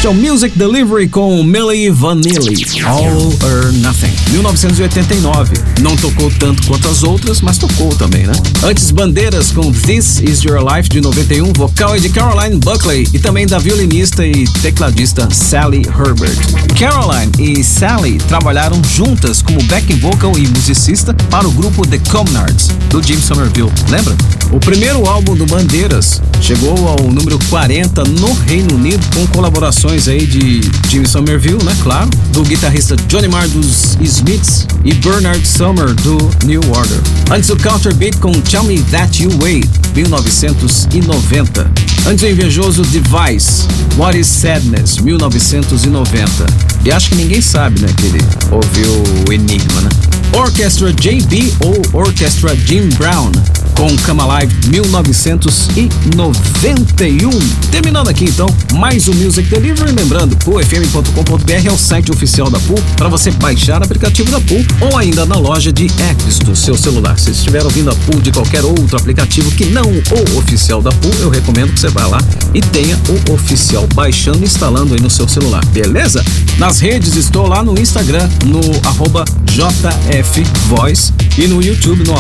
Este é o Music Delivery com Milli Vanilli, All or Nothing, 1989. Não tocou tanto quanto as outras, mas tocou também, né? Antes, Bandeiras com This Is Your Life, de 91, vocal é de Caroline Buckley e também da violinista e tecladista Sally Herbert. Caroline e Sally trabalharam juntas como backing vocal e musicista para o grupo The Communards, do Jim Somerville, lembra? O primeiro álbum do Bandeiras chegou ao número 40 no Reino Unido, com colaborações aí de Jim Somerville, né, claro, do guitarrista Johnny Marr dos Smiths e Bernard Sumner do New Order. Antes o Counterbeat com Tell Me That You Wait, 1990. Antes o invejoso Device, What Is Sadness, 1990. E acho que ninguém sabe, né, que ele ouviu o Enigma, né? Orchestra JB ou Orchestra Jim Brown com Come Alive, 1991. Terminando aqui então mais um Music Delivery, lembrando, poolfm.com.br é o site oficial da Pool para você baixar o aplicativo da Pool ou ainda na loja de apps do seu celular. Se estiver ouvindo a Pool de qualquer outro aplicativo que não o oficial da Pool, eu recomendo que você vá lá e tenha o oficial baixando e instalando aí no seu celular, beleza? Nas redes estou lá no Instagram, no @JFVoice e no YouTube no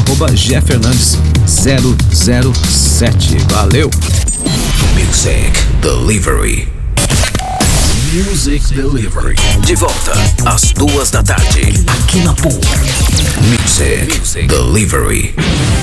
@GFernandes007. Valeu! Music Delivery. Music Delivery. De volta às 2 da tarde, aqui na Pool. Music Delivery.